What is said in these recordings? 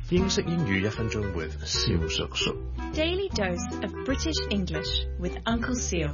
英式英語1分鐘 with 蕭叔叔。 Daily dose of British English with Uncle Seal.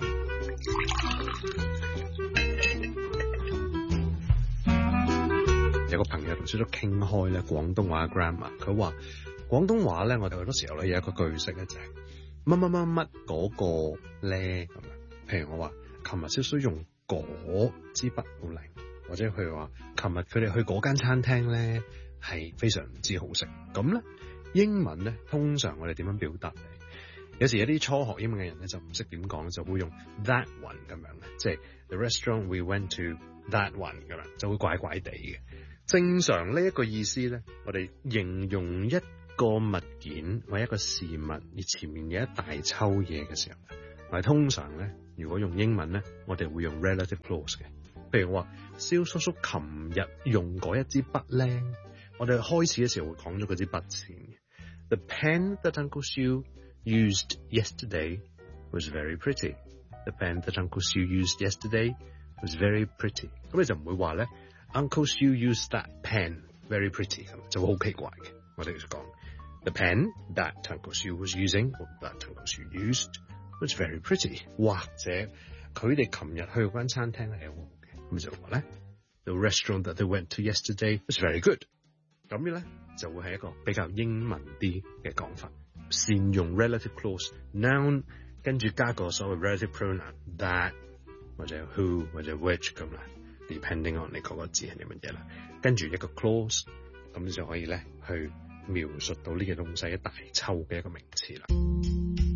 有個朋友同小叔傾開咧廣東話 grammar， 佢話廣東話咧，我哋好多時候咧有一個句式咧就係乜乜乜乜嗰個咧咁樣。譬如我話琴日小叔用嗰支筆好靚，或者佢話琴日佢哋去嗰間餐廳咧係非常之好食。咁咧英文咧通常我哋點樣表達咧？有時有啲初學英文嘅人咧就唔識點講，就會用 that one 咁樣嘅，即係 the restaurant we went to that one 咁樣，就會怪怪地嘅。正常呢一個意思咧，我哋形容一個物件或一個事物，而前面有一大抽嘢嘅時候，我哋通常咧，如果用英文咧，我哋會用 relative clause 嘅。譬如話，蕭叔叔琴日用嗰一支筆咧，我哋開始嘅時候會講咗嗰支筆先嘅。The pen that Uncle Siu used yesterday was very pretty. The pen that Uncle Siu used yesterday was very pretty. 咁你就唔會話咧。Uncle Siu used that pen very pretty， 就會好奇怪嘅。我哋就講 the pen that Uncle Siu was using or that Uncle Siu used was very pretty， 或者佢哋琴日去嗰間餐廳係好好嘅，咁就話咧 the restaurant that they went to yesterday was very good。咁樣咧就會係一個比較英文啲嘅講法，善用 relative clause noun， 跟住加個所謂 relative pronoun that 或者 who 或者 which 咁啦。Depending on 你嗰個字係啲乜嘢啦，跟住一個 clause， 咁就可以咧去描述到呢個東西一大抽嘅一個名詞啦。